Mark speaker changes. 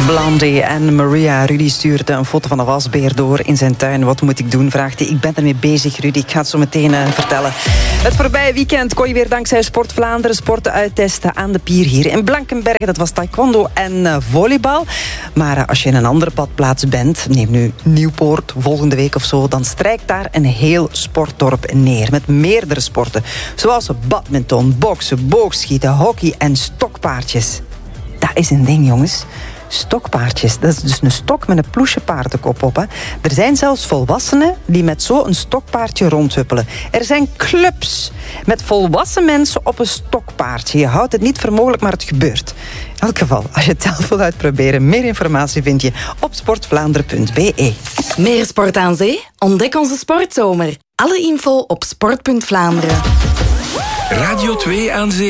Speaker 1: Blondie en Maria. Rudy stuurde een foto van een wasbeer door in zijn tuin. Wat moet ik doen, vraagt hij. Ik ben ermee bezig, Rudy. Ik ga het zo meteen vertellen. Het voorbije weekend kon je weer dankzij Sport Vlaanderen sporten uittesten aan de pier hier in Blankenberge. Dat was taekwondo en volleybal. Maar als je in een andere badplaats bent, neem nu Nieuwpoort volgende week of zo, dan strijkt daar een heel sportdorp neer. Met meerdere sporten. Zoals badminton, boksen, boogschieten, hockey en stokpaardjes. Dat is een ding, jongens. Stokpaardjes. Dat is dus een stok met een ploesje paardenkop op. Hè. Er zijn zelfs volwassenen die met zo'n stokpaardje rondhuppelen. Er zijn clubs met volwassen mensen op een stokpaardje. Je houdt het niet voor mogelijk, maar het gebeurt. In elk geval, als je het zelf wilt uitproberen, meer informatie vind je op sportvlaanderen.be.
Speaker 2: Meer sport aan zee? Ontdek onze sportzomer. Alle info op sport.Vlaanderen.
Speaker 3: Radio 2 aan zee.